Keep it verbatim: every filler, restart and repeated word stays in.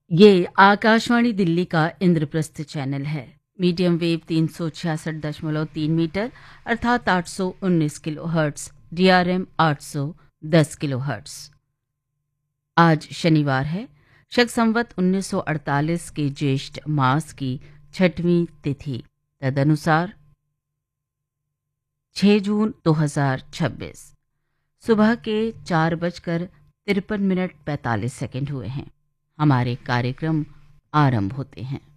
ये आकाशवाणी दिल्ली का इंद्रप्रस्थ चैनल है। मीडियम वेव तीन सौ छियासठ दशमलव तीन मीटर अर्थात आठ सौ उन्नीस किलो हर्ट्स, डीआरएम आठ सौ दस किलो हर्ट्स। आज शनिवार है, शक संवत उन्नीस सौ अड़तालीस के ज्येष्ठ मास की छठवीं तिथि, तदनुसार छह जून दो हजार छब्बीस। सुबह के चार बजकर तिरपन मिनट पैंतालीस सेकंड हुए हैं। हमारे कार्यक्रम आरंभ होते हैं।